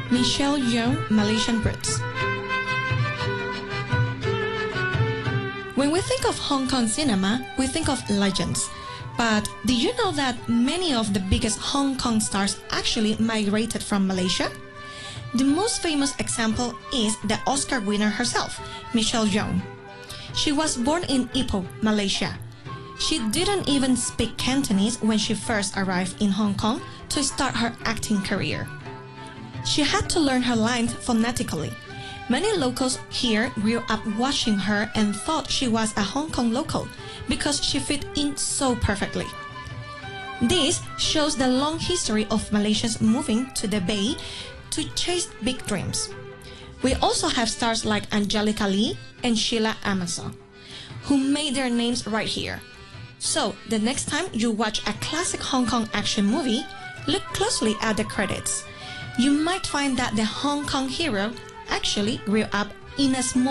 Michelle Yeoh, Malaysian roots. When we think of Hong Kong cinema, we think of legends. But did you know that many of the biggest Hong Kong stars actually migrated from Malaysia? The most famous example is the Oscar winner herself, Michelle Yeoh. She was born in Ipoh, Malaysia. She didn't even speak Cantonese when she first arrived in Hong Kong to start her acting career. She had to learn her lines phonetically. Many locals here grew up watching her and thought she was a Hong Kong local because she fit in so perfectly. This shows the long history of Malaysians moving to the Bay to chase big dreams. We also have stars like Angelica Lee and Sheila Amazon, who made their names right here. So, the next time you watch a classic Hong Kong action movie, look closely at the credits. You might find that the Hong Kong hero actually grew up in a small